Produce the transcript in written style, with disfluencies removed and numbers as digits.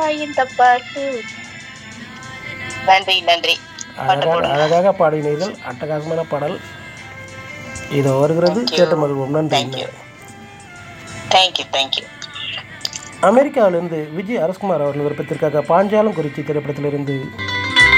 இந்த பாட்டு. நன்றி நன்றி. அழகாக பாடினீர்கள். அட்டகாசமான பாடல் இதோ வருகிறது. கேட்டு மகிழ்வோம். நன்றி. தேங்க்யூ. அமெரிக்காவிலிருந்து விஜய் அரசகுமார் அவர்கள் விருப்பத்திற்காக பாஞ்சாலம் குறிச்சி திரைப்படத்திலிருந்து